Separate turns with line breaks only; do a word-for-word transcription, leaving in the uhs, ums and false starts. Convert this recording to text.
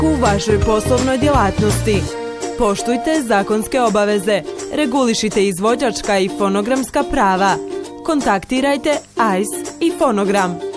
u vašoj poslovnoj djelatnosti. Poštujte zakonske obaveze, regulišite izvođačka i fonogramska prava. Kontaktirajte A I S i Fonogram.